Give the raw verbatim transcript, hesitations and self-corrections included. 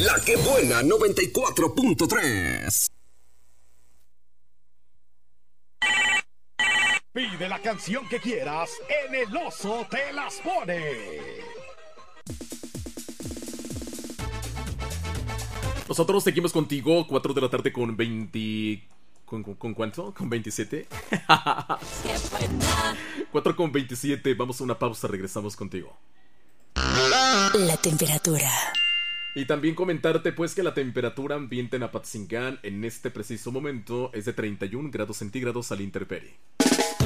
La que buena noventa y cuatro punto tres. Pide la canción que quieras en El Oso Te Las Pone. Nosotros seguimos contigo, cuatro de la tarde con veinte... ¿Con, con, con cuánto? ¿Con veintisiete? cuatro con veintisiete, vamos a una pausa, regresamos contigo. La temperatura. Y también comentarte pues que la temperatura ambiente en Apatzingán en este preciso momento es de treinta y un grados centígrados a la intemperie.